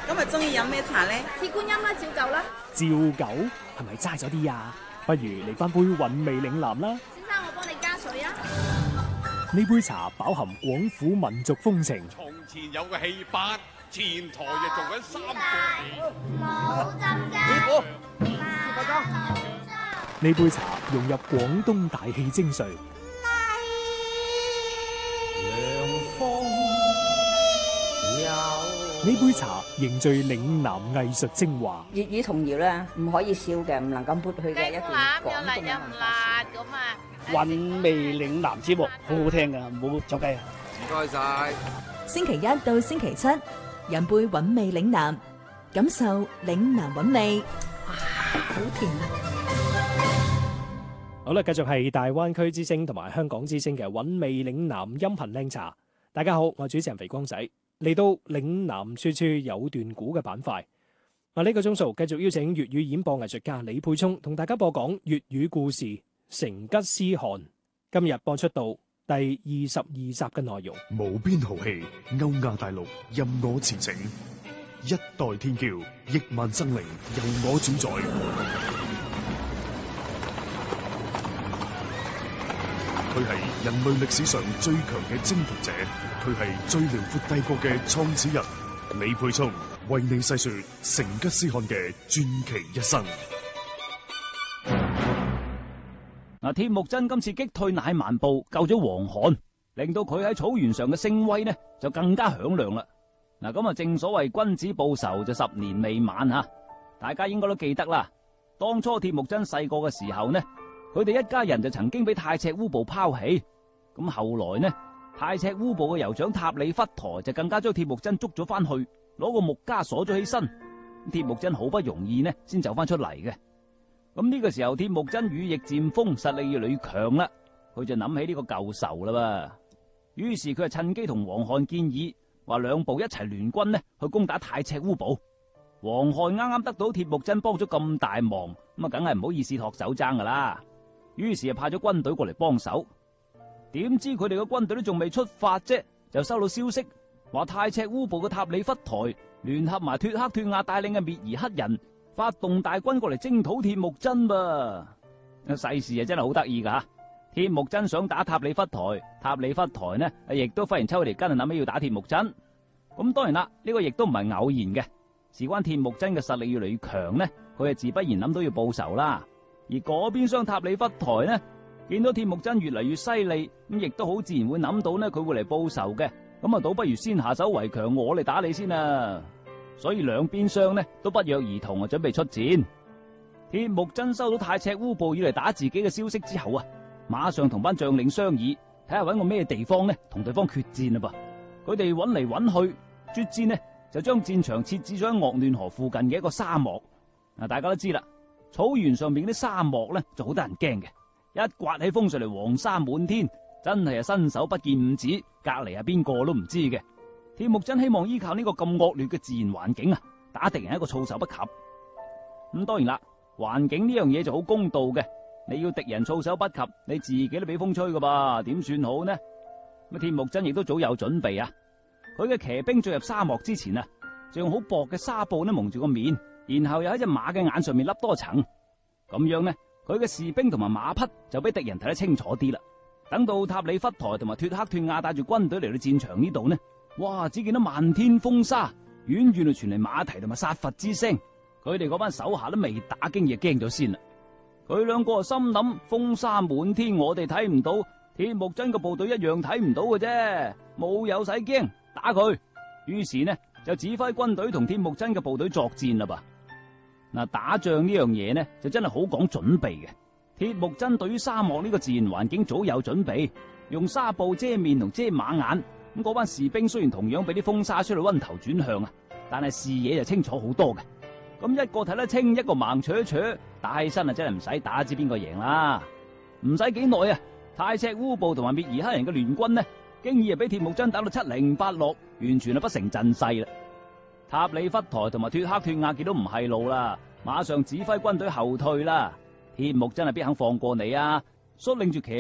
咁啊，中意飲咩茶咧？ 鐵觀音啦，照舊啦。 照舊係咪齋咗啲啊？不如嚟翻杯韻味嶺南啦。 先生，我幫你加水啊。 呢杯茶飽含廣府民族風情。 從前有個戲班，前台就做緊三個冇浸㗎。 呢杯茶融入廣東大氣精髓。呢杯茶凝聚嶺南藝術精華。 粵語童謠咧，唔可以笑嘅，唔能夠抹去嘅一段廣東嘅文化。 韻味嶺南節目好好聽㗎，唔好走雞啊！ 唔該晒。 星期一到星期七，飲杯韻味嶺南，感受嶺南韻味。哇，好甜啊！ 好啦，繼續係大灣區之聲同埋香港之聲嘅韻味嶺南音頻靚茶。大家好，我係主持人肥光仔。嚟到嶺南處處有段古嘅板塊，呢個鐘數繼續邀請粵語演播藝術家李沛聰同大家播講粵語故事《成吉思汗》。今日播出到第22集嘅內容。 無邊豪氣，歐亞大陸任我馳騁，一代天驕，億萬生靈由我主宰。佢係人類歷史上最強嘅征服者，佢係最遼闊帝國嘅創始人。李沛聰為你細說成吉思汗嘅傳奇一生。 嗱，鐵木真今次擊退乃蠻部，救咗黃汗，令到佢喺草原上嘅聲威呢就更加響亮啦。嗱，咁啊正所謂君子報仇就10年未晚吓，大家應該都記得啦。當初鐵木真細個嘅時候呢，佢哋一家人就曾經俾太赤烏部拋棄，咁後來呢，太赤烏部嘅酋長塔里忽台就更加將鐵木真捉咗翻去，攞個木枷鎖咗起身。鐵木真好不容易呢先走翻出嚟嘅。咁呢個時候鐵木真羽翼漸豐，實力越嚟越強啦，佢就諗起呢個舊仇啦噃。於是佢就趁機同黃汗建議，話兩部一齊聯軍呢去攻打太赤烏部。黃汗啱啱得到鐵木真幫咗咁大忙，咁啊梗係唔好意思托手踭噶啦。於是就派咗軍隊過嚟幫手，點知佢哋嘅軍隊都仲未出發啫，就收到消息話太赤烏部嘅塔里忽台聯合埋脫克脫亞帶領嘅滅兒黑人，發動大軍過嚟征討鐵木真噃。世事啊真係好得意噶，鐵木真想打塔里忽台，塔里忽台呢亦都忽然抽嚟筋，諗起要打鐵木真。咁當然啦，呢個亦都唔係偶然嘅，事關鐵木真嘅實力越嚟越強呢，佢係自不然諗到要報仇啦。而嗰邊廂塔里忽台呢，見到鐵木真越嚟越犀利，咁亦都好自然會諗到呢，佢會嚟報仇嘅。咁啊，倒不如先下手為強，我嚟打你先啊！所以兩邊廂呢都不約而同啊，準備出戰。鐵木真收到太赤烏部要嚟打自己嘅消息之後啊，馬上同班將領商議，睇下搵個咩地方呢同對方決戰啦噃。佢哋搵嚟搵去，決戰呢就將戰場設置咗喺鄂嫩河附近嘅一個沙漠。嗱，大家都知啦。草原上面啲沙漠咧就好得人驚嘅，一刮起風上嚟黃沙滿天，真係伸手不見五指，隔籬係邊個都唔知嘅。鐵木真希望依靠呢個咁惡劣嘅自然環境啊，打敵人一個措手不及。咁當然啦，環境呢樣嘢就好公道嘅，你要敵人措手不及，你自己都俾風吹噶噃，點算好呢？咁鐵木真亦都早有準備啊，佢嘅騎兵進入沙漠之前啊，就用好薄嘅紗布呢蒙住個面。然後又喺隻馬嘅眼上面笠多層，咁樣呢，佢嘅士兵同埋馬匹就俾敵人睇得清楚啲啦。等到塔里忽台同埋脫克脫亞帶住軍隊嚟到戰場呢度呢，哇！只見到漫天風沙，遠遠就傳嚟馬蹄同埋殺伐之聲。佢哋嗰班手下都未打驚，亦驚咗先啦。佢兩個心諗：風沙滿天，我哋睇唔到，鐵木真嘅部隊一樣睇唔到嘅啫，冇有使驚，打佢。於是呢，就指揮軍隊同鐵木真嘅部隊作戰啦噃。嗱，打仗呢樣嘢呢，就真係好講準備嘅。鐵木真對於沙漠呢個自然環境早有準備，用紗布遮面同遮馬眼。咁嗰班士兵雖然同樣俾啲風沙吹到暈頭轉向啊，但係視野就清楚好多嘅。咁一個睇得清，一個盲扯扯，打起身啊真係唔使打，知邊個贏啦。唔使幾耐啊，太赤烏部同埋滅兒黑人嘅聯軍呢，經已係俾鐵木真打到七零八落，完全係不成陣勢啦。塔里忽台同埋脫克脫亞見到唔係路啦，馬上指揮軍隊後退啦。鐵木真係邊肯放過你啊？率領住騎